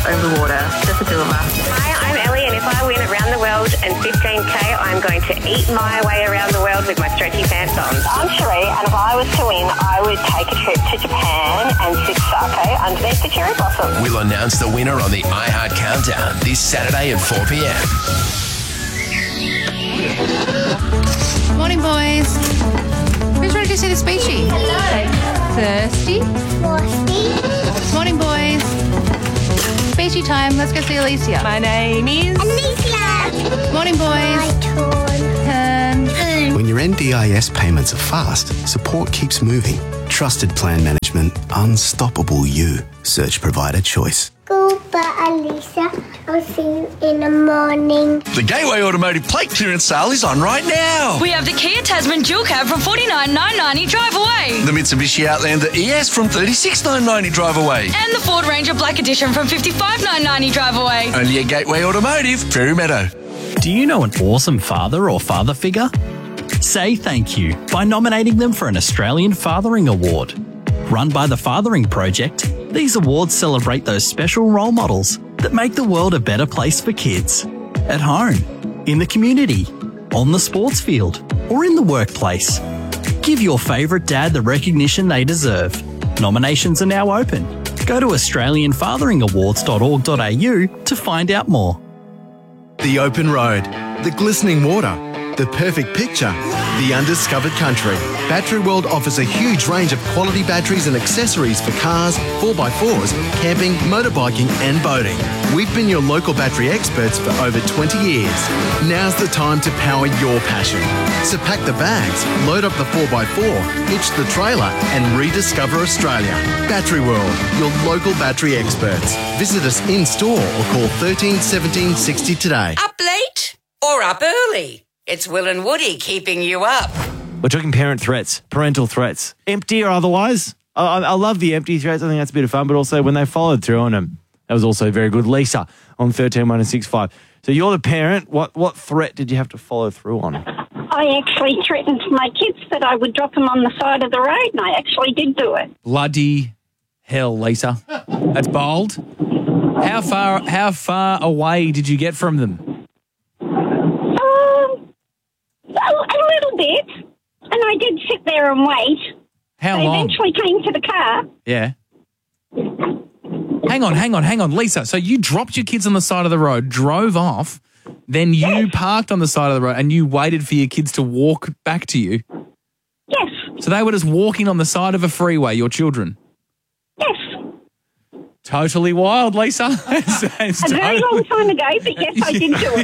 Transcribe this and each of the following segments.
over water, just the two of us. Hi, I'm Ellie, and if I win around the world and 15K, I'm going to eat my way around the world with my stretchy pants on. I'm Cherie, and if I was to win, I would take a trip to Japan and sip sake underneath the cherry blossom. We'll announce the winner on the iHeart Countdown this Saturday at 4 p.m. Morning, boys. Who's ready to see the speechy? Hello. Thirsty? Frosty. Morning, boys. Speechy time. Let's go see Alicia. My name is... Alicia. Morning, boys. My Turn. When your NDIS payments are fast, support keeps moving. Trusted plan management, unstoppable you. Search provider choice. Goodbye, Alicia. I'll see you in the morning. The Gateway Automotive plate clearance sale is on right now. We have the Kia Tasman dual cab from $49,990 drive away. The Mitsubishi Outlander ES from $36,990 drive away. And the Ford Ranger Black Edition from $55,990 drive away. Only at Gateway Automotive, Fairy Meadow. Do you know an awesome father or father figure? Say thank you by nominating them for an Australian Fathering Award. Run by the Fathering Project, these awards celebrate those special role models that make the world a better place for kids. At home, in the community, on the sports field, or in the workplace. Give your favourite dad the recognition they deserve. Nominations are now open. Go to australianfatheringawards.org.au to find out more. The open road, the glistening water, the perfect picture, the undiscovered country. Battery World offers a huge range of quality batteries and accessories for cars, 4x4s, camping, motorbiking and boating. We've been your local battery experts for over 20 years. Now's the time to power your passion. So pack the bags, load up the 4x4, hitch the trailer and rediscover Australia. Battery World, your local battery experts. Visit us in store or call 13 17 60 today. Up late or up early? It's Will and Woody keeping you up. We're talking parental threats, empty or otherwise. I love the empty threats. I think that's a bit of fun, but also when they followed through on them, that was also very good. Lisa on 13-165. So you're the parent. What threat did you have to follow through on? I actually threatened my kids that I would drop them on the side of the road, and I actually did do it. Bloody hell, Lisa. That's bold. How far away did you get from them? A little bit, and I did sit there and wait. How They long? eventually came to the car. Yeah. Hang on, Lisa. So you dropped your kids on the side of the road, drove off, then you parked on the side of the road and you waited for your kids to walk back to you? Yes. So they were just walking on the side of a freeway, your children? Yes. Totally wild, Lisa. It's A very long time ago, but yes, I did do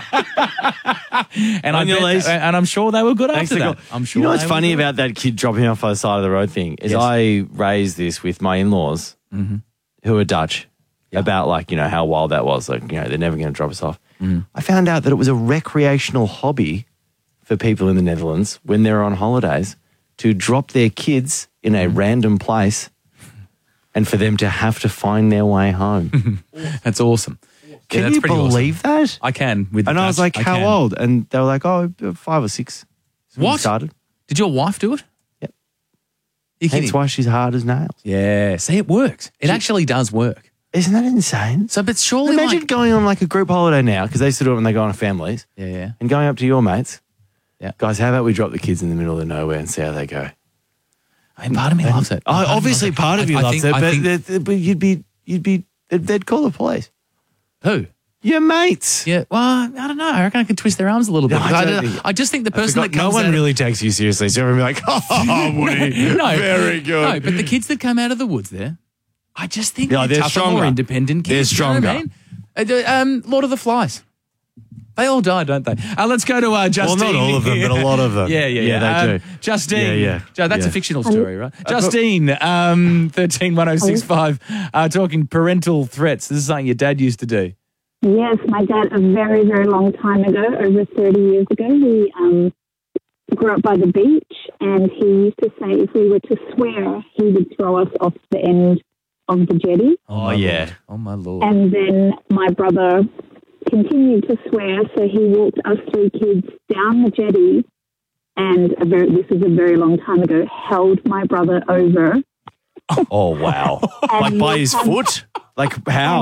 it. And I'm sure they were good after that. I'm sure. You know what's funny about that kid dropping off by the side of the road thing is I raised this with my in-laws who are Dutch about how wild that was. They're never going to drop us off. I found out that it was a recreational hobby for people in the Netherlands when they're on holidays to drop their kids in a random place and for them to have to find their way home. That's awesome. Can you believe that? I can. And I was like, how old? And they were like, 5 or 6. What? Started. Did your wife do it? Yep. That's why she's hard as nails. Yeah. See, it works. It actually does work. Isn't that insane? So, but surely imagine going on like a group holiday now, because they used to do it when they go on families. Yeah. And going up to your mates. Yeah. Guys, how about we drop the kids in the middle of nowhere and see how they go? I mean, part of me loves it. Obviously, part of you loves it, but they'd call the police. Who? Your mates. Yeah. Well, I don't know. I reckon I could twist their arms a little bit. No, I just think the person that comes no one out really takes you seriously. So everyone will be like, Woody, no, very good. No, but the kids that come out of the woods there, I just think they're tougher, stronger, more independent kids. They're stronger. You know what I mean? Lord of the Flies. They all die, don't they? Let's go to Justine. Well, not all of them, but a lot of them. Yeah, they do. Justine. That's a fictional story, right? Justine, 13-1065, talking parental threats. This is something your dad used to do. Yes, my dad, a very, very long time ago, over 30 years ago, we grew up by the beach, and he used to say if we were to swear, he would throw us off the end of the jetty. Oh, yeah. Oh, my Lord. And then my brother continued to swear, so he walked us 3 kids down the jetty, and this was a very long time ago, held my brother over. Oh, wow. Like by his foot? Like how?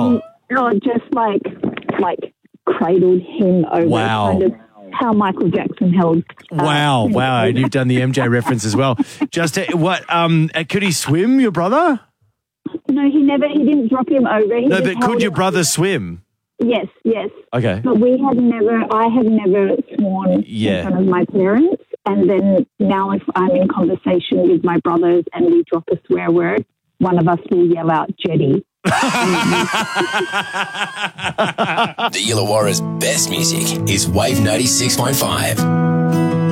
No, just like cradled him over. Wow. Kind of how Michael Jackson held. Wow. And you've done the MJ reference as well. Just could he swim, your brother? No, he didn't drop him over. He No, just but could held your him. brother swim? Yes. Okay. But I have never sworn in front of my parents. And then now if I'm in conversation with my brothers and we drop a swear word, one of us will yell out Jetty. The Illawarra's best music is Wave 96.5.